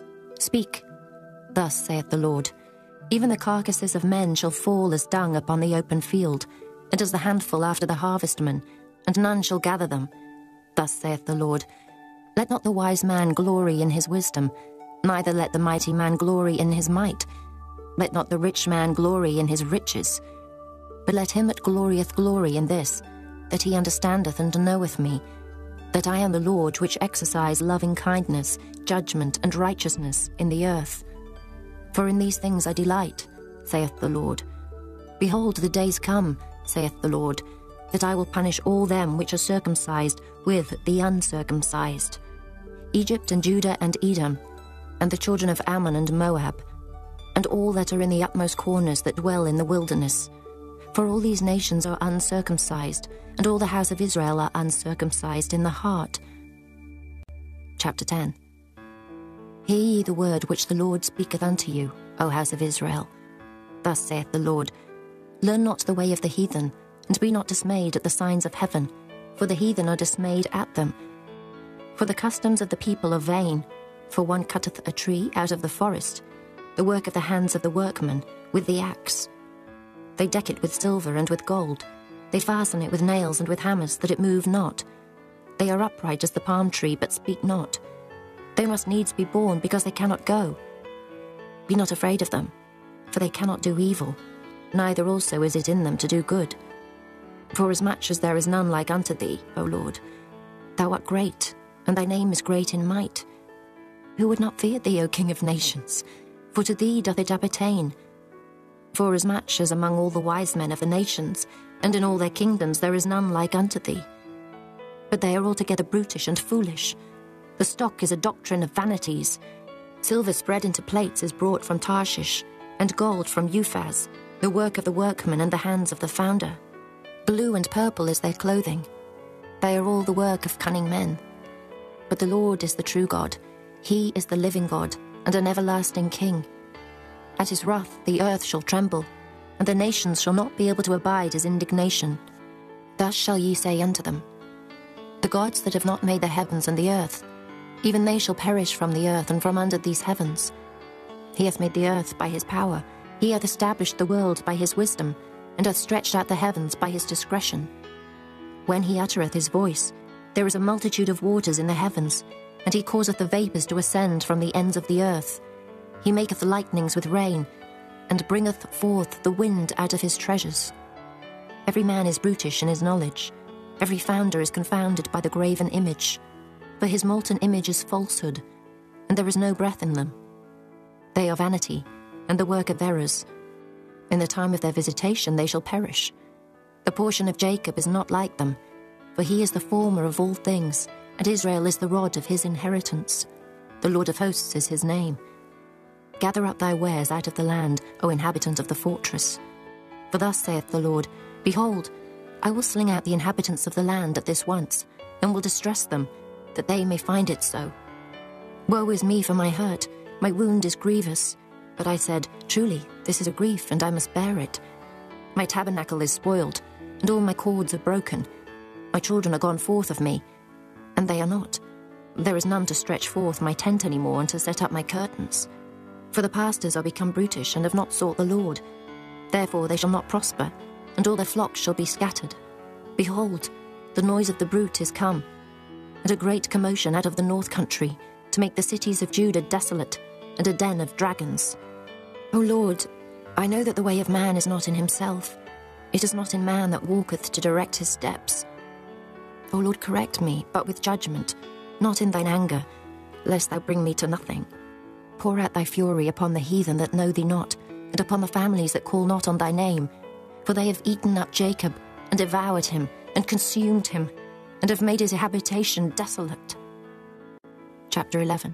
Speak, thus saith the Lord, Even the carcasses of men shall fall as dung upon the open field, and as the handful after the harvestman, and none shall gather them. Thus saith the Lord, let not the wise man glory in his wisdom, neither let the mighty man glory in his might. Let not the rich man glory in his riches, but let him that glorieth glory in this, that he understandeth and knoweth me, that I am the Lord which exercise loving kindness, judgment, and righteousness in the earth. For in these things I delight, saith the Lord. Behold, the days come, saith the Lord, that I will punish all them which are circumcised with the uncircumcised, Egypt and Judah and Edom, and the children of Ammon and Moab, and all that are in the utmost corners that dwell in the wilderness. For all these nations are uncircumcised, and all the house of Israel are uncircumcised in the heart. Chapter 10. Hear ye the word which the Lord speaketh unto you, O house of Israel. Thus saith the Lord, learn not the way of the heathen, and be not dismayed at the signs of heaven, for the heathen are dismayed at them. For the customs of the people are vain, for one cutteth a tree out of the forest, the work of the hands of the workman, with the axe. They deck it with silver and with gold. They fasten it with nails and with hammers, that it move not. They are upright as the palm tree, but speak not. They must needs be born, because they cannot go. Be not afraid of them, for they cannot do evil, neither also is it in them to do good. Forasmuch as there is none like unto thee, O Lord, thou art great, and thy name is great in might. Who would not fear thee, O King of nations? For to thee doth it appertain. Forasmuch as among all the wise men of the nations, and in all their kingdoms, there is none like unto thee. But they are altogether brutish and foolish. The stock is a doctrine of vanities. Silver spread into plates is brought from Tarshish, and gold from Uphaz, the work of the workman and the hands of the founder. Blue and purple is their clothing. They are all the work of cunning men. But the Lord is the true God. He is the living God, and an everlasting King. At his wrath the earth shall tremble, and the nations shall not be able to abide his indignation. Thus shall ye say unto them, the gods that have not made the heavens and the earth, even they shall perish from the earth and from under these heavens. He hath made the earth by his power, he hath established the world by his wisdom, and hath stretched out the heavens by his discretion. When he uttereth his voice, there is a multitude of waters in the heavens, and he causeth the vapours to ascend from the ends of the earth. He maketh lightnings with rain, and bringeth forth the wind out of his treasures. Every man is brutish in his knowledge. Every founder is confounded by the graven image. For his molten image is falsehood, and there is no breath in them. They are vanity, and the work of errors. In the time of their visitation they shall perish. The portion of Jacob is not like them, for he is the former of all things, and Israel is the rod of his inheritance. The Lord of hosts is his name. Gather up thy wares out of the land, O inhabitant of the fortress. For thus saith the Lord, behold, I will sling out the inhabitants of the land at this once, and will distress them, that they may find it so. Woe is me for my hurt, my wound is grievous. But I said, truly, this is a grief, and I must bear it. My tabernacle is spoiled, and all my cords are broken. My children are gone forth of me, and they are not. There is none to stretch forth my tent any more, and to set up my curtains. For the pastors are become brutish, and have not sought the Lord. Therefore they shall not prosper, and all their flocks shall be scattered. Behold, the noise of the brute is come, and a great commotion out of the north country, to make the cities of Judah desolate, and a den of dragons. O Lord, I know that the way of man is not in himself. It is not in man that walketh to direct his steps. O Lord, correct me, but with judgment, not in thine anger, lest thou bring me to nothing. Pour out thy fury upon the heathen that know thee not, and upon the families that call not on thy name. For they have eaten up Jacob, and devoured him, and consumed him, and have made his habitation desolate. Chapter 11.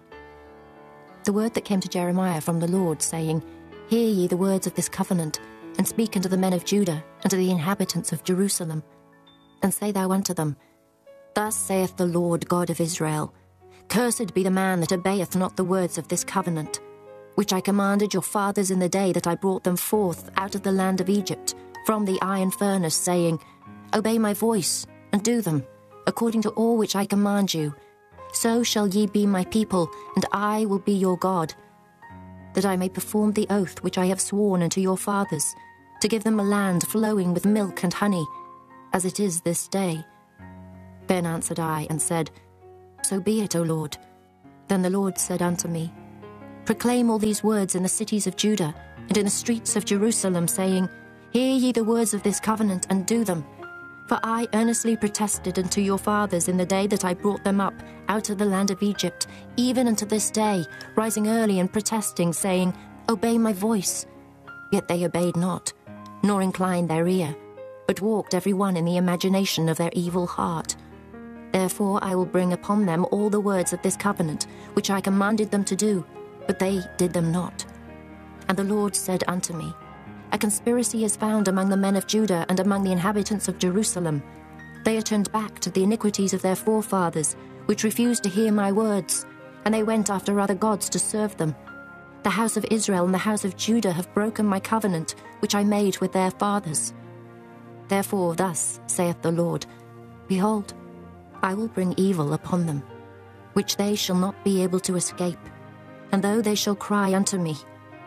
The word that came to Jeremiah from the Lord, saying, Hear ye the words of this covenant, and speak unto the men of Judah, and to the inhabitants of Jerusalem. And say thou unto them, Thus saith the Lord God of Israel, Cursed be the man that obeyeth not the words of this covenant, which I commanded your fathers in the day that I brought them forth out of the land of Egypt, from the iron furnace, saying, Obey my voice, and do them, according to all which I command you. So shall ye be my people, and I will be your God, that I may perform the oath which I have sworn unto your fathers, to give them a land flowing with milk and honey, as it is this day. Then answered I, and said, So be it, O Lord. Then the Lord said unto me, Proclaim all these words in the cities of Judah, and in the streets of Jerusalem, saying, Hear ye the words of this covenant, and do them. For I earnestly protested unto your fathers in the day that I brought them up out of the land of Egypt, even unto this day, rising early and protesting, saying, Obey my voice. Yet they obeyed not, nor inclined their ear, but walked every one in the imagination of their evil heart. Therefore I will bring upon them all the words of this covenant, which I commanded them to do, but they did them not. And the Lord said unto me, A conspiracy is found among the men of Judah and among the inhabitants of Jerusalem. They are turned back to the iniquities of their forefathers, which refused to hear my words, and they went after other gods to serve them. The house of Israel and the house of Judah have broken my covenant, which I made with their fathers. Therefore thus saith the Lord, Behold, I will bring evil upon them, which they shall not be able to escape. And though they shall cry unto me,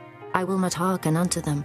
I will not hearken unto them.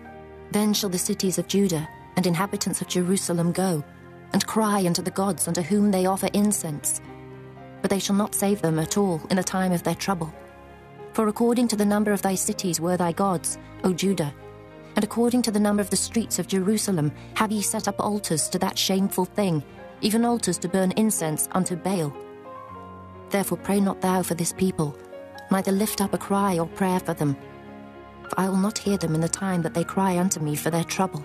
Then shall the cities of Judah and inhabitants of Jerusalem go, and cry unto the gods unto whom they offer incense. But they shall not save them at all in the time of their trouble. For according to the number of thy cities were thy gods, O Judah, and according to the number of the streets of Jerusalem have ye set up altars to that shameful thing, even altars to burn incense unto Baal. Therefore pray not thou for this people, neither lift up a cry or prayer for them. For I will not hear them in the time that they cry unto me for their trouble.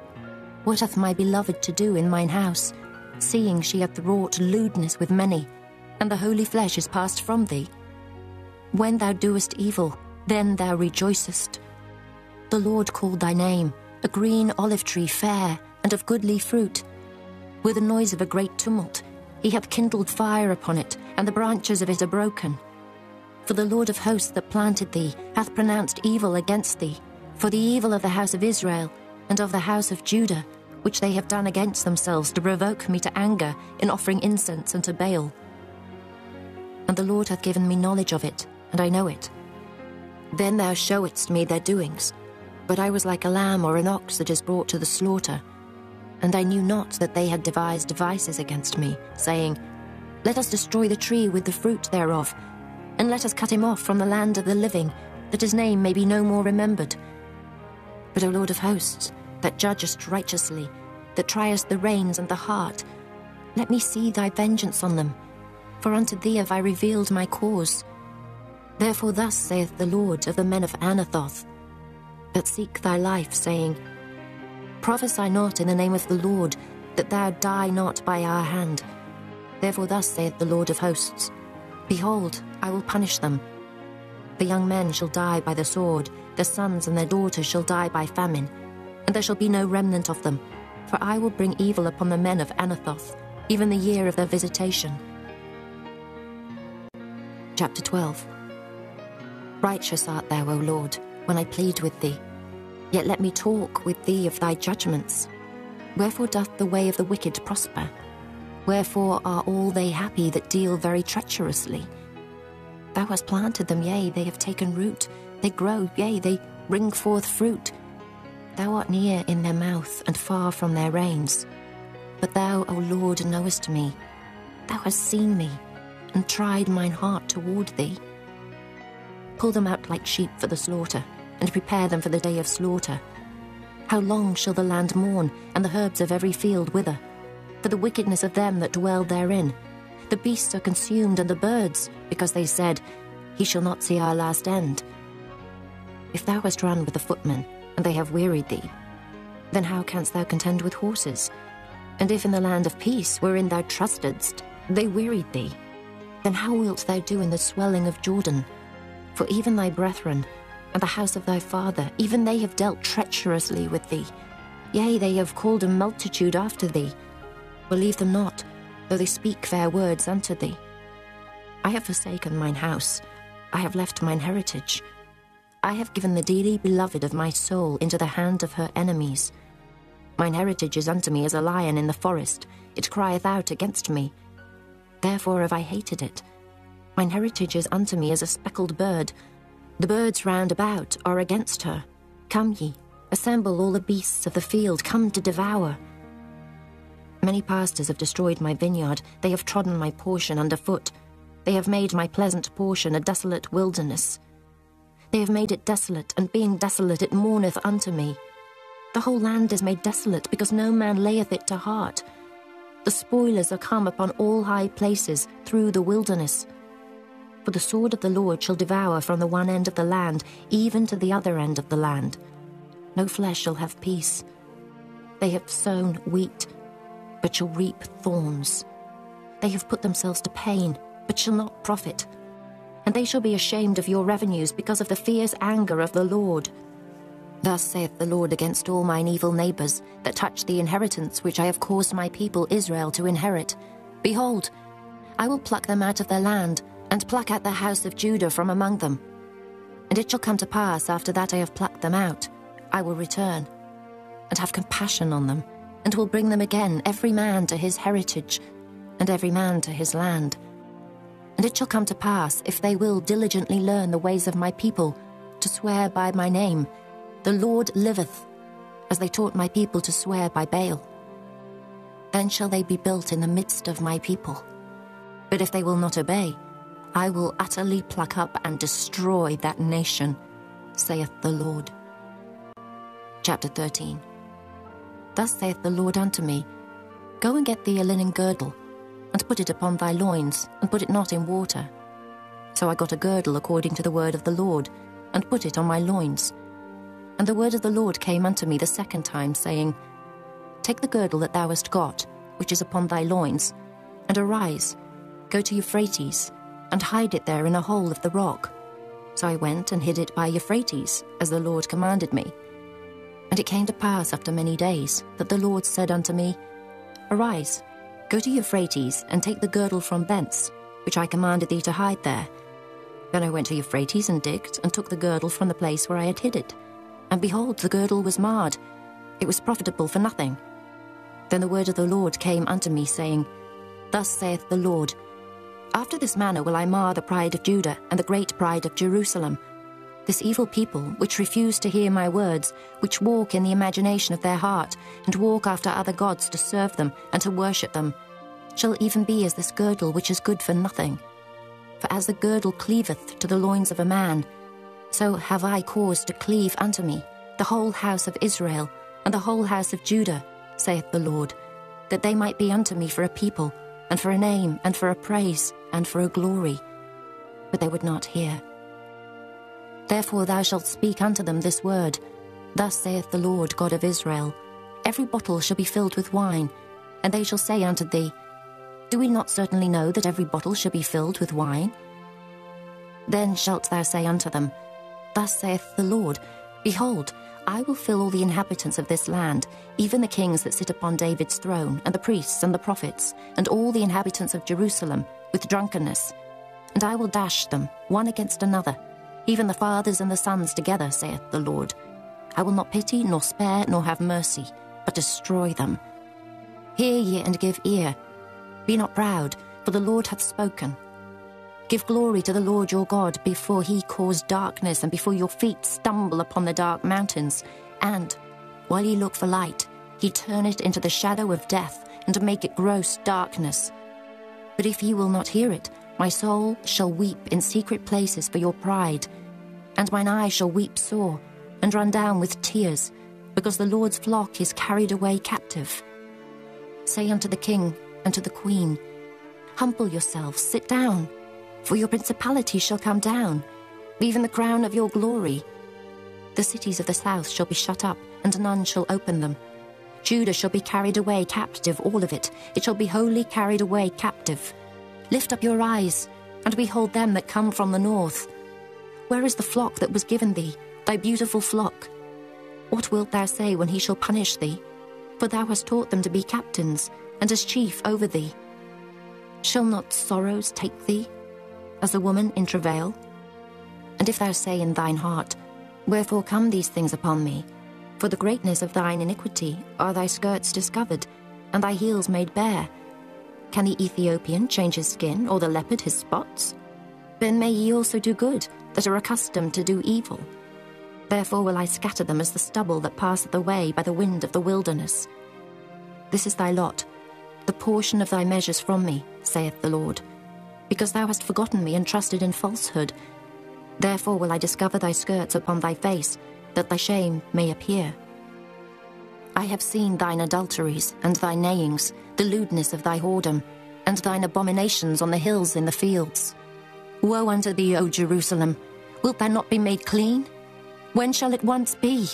What hath my beloved to do in mine house, seeing she hath wrought lewdness with many, and the holy flesh is passed from thee? When thou doest evil, then thou rejoicest. The Lord called thy name, a green olive tree fair, and of goodly fruit. With the noise of a great tumult, he hath kindled fire upon it, and the branches of it are broken. For the Lord of hosts that planted thee hath pronounced evil against thee, for the evil of the house of Israel and of the house of Judah, which they have done against themselves to provoke me to anger in offering incense unto Baal. And the Lord hath given me knowledge of it, and I know it. Then thou showedst me their doings, but I was like a lamb or an ox that is brought to the slaughter. And I knew not that they had devised devices against me, saying, Let us destroy the tree with the fruit thereof, and let us cut him off from the land of the living, that his name may be no more remembered. But, O Lord of hosts, that judgest righteously, that triest the reins and the heart, let me see thy vengeance on them, for unto thee have I revealed my cause. Therefore thus saith the Lord of the men of Anathoth, that seek thy life, saying, Prophesy not in the name of the Lord, that thou die not by our hand. Therefore thus saith the Lord of hosts, Behold, I will punish them. The young men shall die by the sword, their sons and their daughters shall die by famine, and there shall be no remnant of them, for I will bring evil upon the men of Anathoth, even the year of their visitation. Chapter 12. Righteous art thou, O Lord, when I plead with thee. Yet let me talk with thee of thy judgments. Wherefore doth the way of the wicked prosper? Wherefore are all they happy that deal very treacherously? Thou hast planted them, yea, they have taken root. They grow, yea, they bring forth fruit. Thou art near in their mouth, and far from their reins. But thou, O Lord, knowest me. Thou hast seen me, and tried mine heart toward thee. Pull them out like sheep for the slaughter, and prepare them for the day of slaughter. How long shall the land mourn, and the herbs of every field wither? For the wickedness of them that dwell therein. The beasts are consumed, and the birds, because they said, He shall not see our last end. If thou hast run with the footmen, and they have wearied thee, then how canst thou contend with horses? And if in the land of peace, wherein thou trustedst, they wearied thee, then how wilt thou do in the swelling of Jordan? For even thy brethren, and the house of thy father, even they have dealt treacherously with thee. Yea, they have called a multitude after thee. Believe them not, though they speak fair words unto thee. I have forsaken mine house, I have left mine heritage. I have given the dearly beloved of my soul into the hand of her enemies. Mine heritage is unto me as a lion in the forest, it crieth out against me. Therefore have I hated it. Mine heritage is unto me as a speckled bird. The birds round about are against her. Come ye, assemble all the beasts of the field, come to devour. Many pastors have destroyed my vineyard. They have trodden my portion underfoot. They have made my pleasant portion a desolate wilderness. They have made it desolate, and being desolate it mourneth unto me. The whole land is made desolate, because no man layeth it to heart. The spoilers are come upon all high places through the wilderness. For the sword of the Lord shall devour from the one end of the land, even to the other end of the land. No flesh shall have peace. They have sown wheat, but shall reap thorns. They have put themselves to pain, but shall not profit. And they shall be ashamed of your revenues because of the fierce anger of the Lord. Thus saith the Lord against all mine evil neighbours that touch the inheritance which I have caused my people Israel to inherit. Behold, I will pluck them out of their land, and pluck out the house of Judah from among them. And it shall come to pass, after that I have plucked them out, I will return, and have compassion on them, and will bring them again, every man to his heritage, and every man to his land. And it shall come to pass, if they will diligently learn the ways of my people, to swear by my name, the Lord liveth, as they taught my people to swear by Baal. Then shall they be built in the midst of my people. But if they will not obey, I will utterly pluck up and destroy that nation, saith the Lord. Chapter 13. Thus saith the Lord unto me, Go and get thee a linen girdle, and put it upon thy loins, and put it not in water. So I got a girdle according to the word of the Lord, and put it on my loins. And the word of the Lord came unto me the second time, saying, Take the girdle that thou hast got, which is upon thy loins, and arise, go to Euphrates, and hide it there in a hole of the rock. So I went and hid it by Euphrates, as the Lord commanded me. And it came to pass after many days, that the Lord said unto me, Arise, go to Euphrates, and take the girdle from thence, which I commanded thee to hide there. Then I went to Euphrates, and digged, and took the girdle from the place where I had hid it. And behold, the girdle was marred. It was profitable for nothing. Then the word of the Lord came unto me, saying, Thus saith the Lord, After this manner will I mar the pride of Judah, and the great pride of Jerusalem. This evil people, which refuse to hear my words, which walk in the imagination of their heart, and walk after other gods to serve them, and to worship them, shall even be as this girdle which is good for nothing. For as the girdle cleaveth to the loins of a man, so have I caused to cleave unto me the whole house of Israel, and the whole house of Judah, saith the Lord, that they might be unto me for a people, and for a name, and for a praise, and for a glory. But they would not hear. Therefore thou shalt speak unto them this word, Thus saith the Lord God of Israel, Every bottle shall be filled with wine, and they shall say unto thee, Do we not certainly know that every bottle shall be filled with wine? Then shalt thou say unto them, Thus saith the Lord, Behold, I will fill all the inhabitants of this land, even the kings that sit upon David's throne, and the priests and the prophets, and all the inhabitants of Jerusalem, with drunkenness. And I will dash them, one against another, even the fathers and the sons together, saith the Lord. I will not pity, nor spare, nor have mercy, but destroy them. Hear ye and give ear. Be not proud, for the Lord hath spoken. Give glory to the Lord your God before he cause darkness, and before your feet stumble upon the dark mountains. And, while ye look for light, he turn it into the shadow of death, and make it gross darkness. But if ye will not hear it, my soul shall weep in secret places for your pride, and mine eye shall weep sore, and run down with tears, because the Lord's flock is carried away captive. Say unto the king and to the queen, Humble yourselves, sit down, for your principality shall come down, even the crown of your glory. The cities of the south shall be shut up, and none shall open them. Judah shall be carried away captive, all of it. It shall be wholly carried away captive. Lift up your eyes, and behold them that come from the north. Where is the flock that was given thee, thy beautiful flock? What wilt thou say when he shall punish thee? For thou hast taught them to be captains, and as chief over thee. Shall not sorrows take thee, as a woman in travail? And if thou say in thine heart, Wherefore come these things upon me? For the greatness of thine iniquity are thy skirts discovered, and thy heels made bare. Can the Ethiopian change his skin, or the leopard his spots? Then may ye also do good, that are accustomed to do evil. Therefore will I scatter them as the stubble that passeth away by the wind of the wilderness. This is thy lot, the portion of thy measures from me, saith the Lord. Because thou hast forgotten me and trusted in falsehood, therefore will I discover thy skirts upon thy face, that thy shame may appear. I have seen thine adulteries and thy neighings, the lewdness of thy whoredom, and thine abominations on the hills in the fields. Woe unto thee, O Jerusalem! Wilt thou not be made clean? When shall it once be?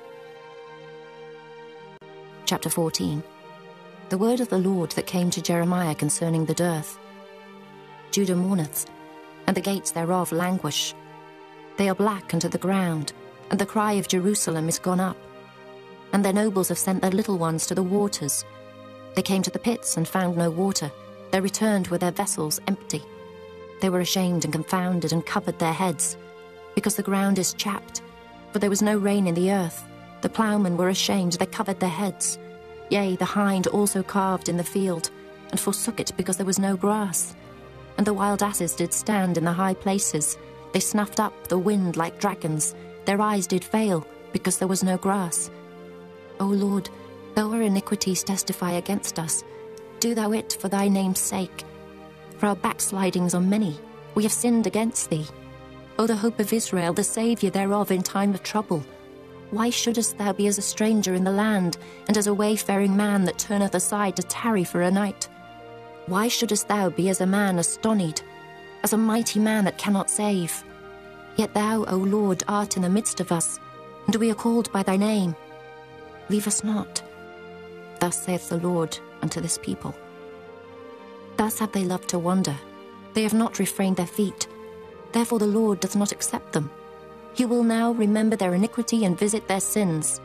Chapter 14. The word of the Lord that came to Jeremiah concerning the dearth. Judah mourneth, and the gates thereof languish. They are black unto the ground, and the cry of Jerusalem is gone up. And their nobles have sent their little ones to the waters. They came to the pits and found no water. They returned with their vessels empty. They were ashamed and confounded and covered their heads, because the ground is chapped, for there was no rain in the earth. The ploughmen were ashamed, they covered their heads. Yea, the hind also calved in the field, and forsook it because there was no grass. And the wild asses did stand in the high places. They snuffed up the wind like dragons. Their eyes did fail, because there was no grass. O Lord, though our iniquities testify against us, do thou it for thy name's sake. For our backslidings are many, we have sinned against thee. O the hope of Israel, the Saviour thereof in time of trouble. Why shouldest thou be as a stranger in the land, and as a wayfaring man that turneth aside to tarry for a night? Why shouldest thou be as a man astonied, as a mighty man that cannot save? Yet thou, O Lord, art in the midst of us, and we are called by thy name. Leave us not. Thus saith the Lord unto this people. Thus have they loved to wander. They have not refrained their feet. Therefore the Lord doth not accept them. He will now remember their iniquity and visit their sins.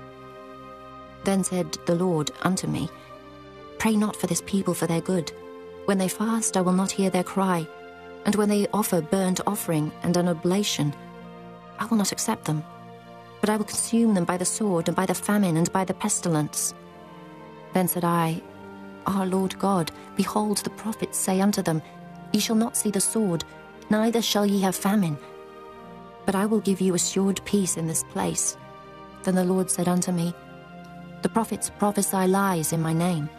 Then said the Lord unto me, Pray not for this people for their good. When they fast, I will not hear their cry. And when they offer burnt offering and an oblation, I will not accept them. But I will consume them by the sword, and by the famine, and by the pestilence. Then said I, Our Lord God, behold, the prophets say unto them, Ye shall not see the sword, neither shall ye have famine. But I will give you assured peace in this place. Then the Lord said unto me, The prophets prophesy lies in my name.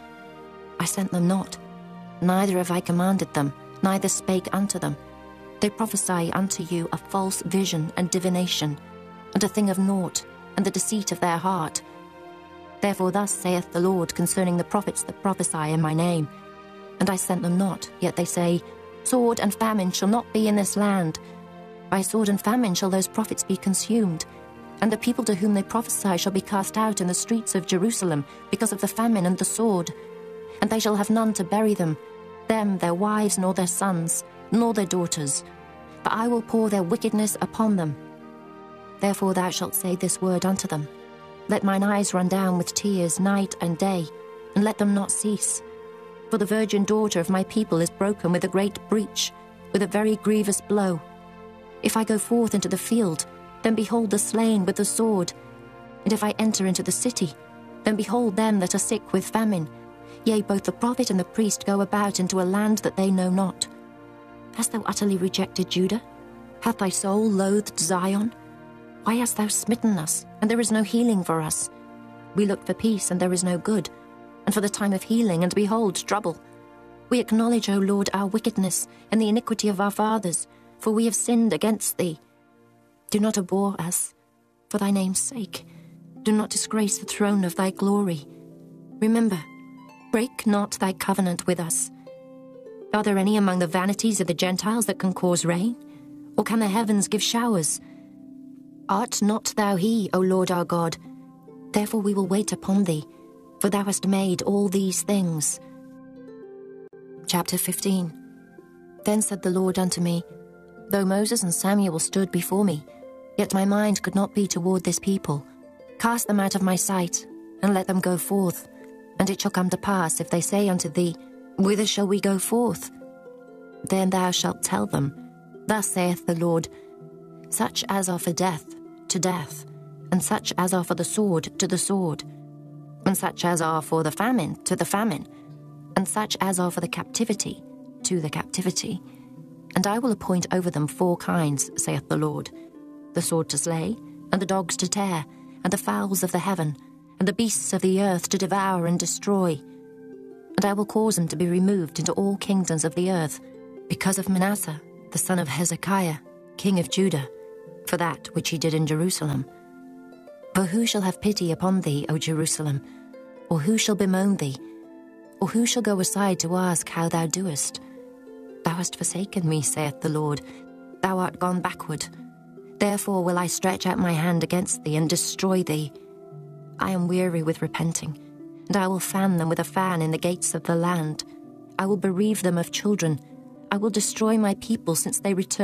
I sent them not, neither have I commanded them, neither spake unto them. They prophesy unto you a false vision and divination, and a thing of naught, and the deceit of their heart. Therefore thus saith the Lord concerning the prophets that prophesy in my name. And I sent them not, yet they say, Sword and famine shall not be in this land. By sword and famine shall those prophets be consumed, and the people to whom they prophesy shall be cast out in the streets of Jerusalem, because of the famine and the sword. And they shall have none to bury them, their wives, nor their sons, nor their daughters. For I will pour their wickedness upon them. Therefore thou shalt say this word unto them, Let mine eyes run down with tears night and day, and let them not cease. For the virgin daughter of my people is broken with a great breach, with a very grievous blow. If I go forth into the field, then behold the slain with the sword. And if I enter into the city, then behold them that are sick with famine. Yea, both the prophet and the priest go about into a land that they know not. Hast thou utterly rejected Judah? Hath thy soul loathed Zion? Why hast thou smitten us, and there is no healing for us? We looked for peace, and there is no good, and for the time of healing, and behold, trouble. We acknowledge, O Lord, our wickedness, and the iniquity of our fathers, for we have sinned against thee. Do not abhor us, for thy name's sake. Do not disgrace the throne of thy glory. Remember, break not thy covenant with us. Are there any among the vanities of the Gentiles that can cause rain? Or can the heavens give showers? Art not thou he, O Lord our God? Therefore we will wait upon thee, for thou hast made all these things. Chapter 15. Then said the Lord unto me, Though Moses and Samuel stood before me, yet my mind could not be toward this people. Cast them out of my sight, and let them go forth. And it shall come to pass, if they say unto thee, Whither shall we go forth? Then thou shalt tell them, Thus saith the Lord, Such as are for death, to death, and such as are for the sword, to the sword, and such as are for the famine, to the famine, and such as are for the captivity, to the captivity. And I will appoint over them 4 kinds, saith the Lord, the sword to slay, and the dogs to tear, and the fowls of the heaven, and the beasts of the earth to devour and destroy. and I will cause them to be removed into all kingdoms of the earth, because of Manasseh, the son of Hezekiah, king of Judah, for that which he did in Jerusalem. For who shall have pity upon thee, O Jerusalem? Or who shall bemoan thee? Or who shall go aside to ask how thou doest? Thou hast forsaken me, saith the Lord. Thou art gone backward. Therefore will I stretch out my hand against thee and destroy thee. I am weary with repenting, and I will fan them with a fan in the gates of the land. I will bereave them of children. I will destroy my people, since they return